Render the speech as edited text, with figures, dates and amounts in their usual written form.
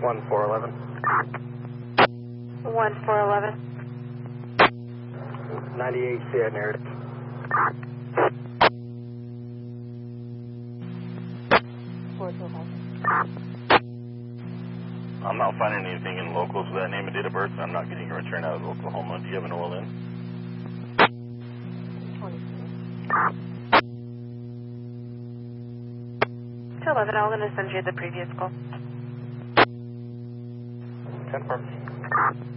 1411. 1411. 98 CI narrative. I'm not finding anything in locals with that name and date of birth, so I'm not getting a return out of Oklahoma. Do you have an OLN? 211, I'm going to send you the previous call. 10-4.